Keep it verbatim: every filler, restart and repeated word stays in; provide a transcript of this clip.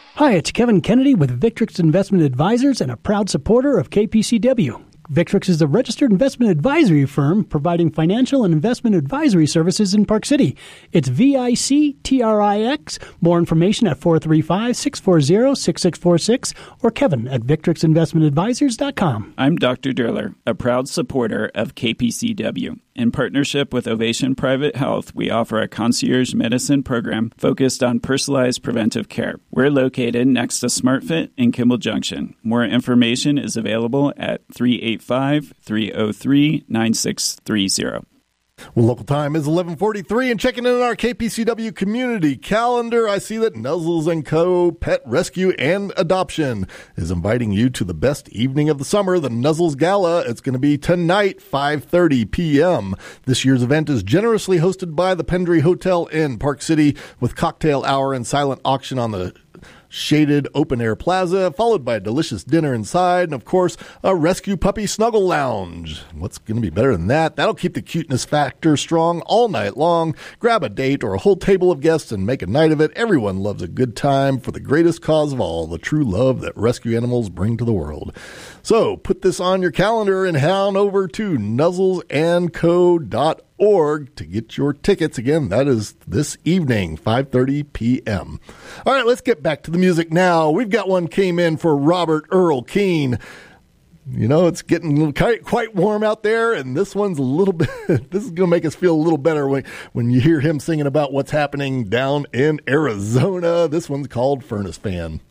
Hi, it's Kevin Kennedy with Victrix Investment Advisors and a proud supporter of K P C W. Victrix is a registered investment advisory firm providing financial and investment advisory services in Park City. It's V I C T R I X. More information at four three five, six four zero, six six four six or Kevin at victrix investment advisors dot com. I'm Doctor Durler, a proud supporter of K P C W. In partnership with Ovation Private Health, we offer a concierge medicine program focused on personalized preventive care. We're located next to SmartFit in Kimball Junction. More information is available at three eight five, three oh three, nine six three zero. Well, local time is eleven forty-three, and checking in on our K P C W community calendar, I see that Nuzzles and Co. Pet Rescue and Adoption is inviting you to the best evening of the summer, the Nuzzles Gala. It's going to be tonight, five thirty p.m. This year's event is generously hosted by the Pendry Hotel in Park City with cocktail hour and silent auction on the shaded open-air plaza, followed by a delicious dinner inside, and, of course, a rescue puppy snuggle lounge. What's going to be better than that? That'll keep the cuteness factor strong all night long. Grab a date or a whole table of guests and make a night of it. Everyone loves a good time for the greatest cause of all, the true love that rescue animals bring to the world. So put this on your calendar and head on over to nuzzles and co dot org to get your tickets. Again, that is this evening, five thirty p.m. All right, let's get back to the music now. We've got one came in for Robert Earl Keane. You know, it's getting quite, quite warm out there, and this one's a little bit, this is going to make us feel a little better when, when you hear him singing about what's happening down in Arizona. This one's called Furnace Fan.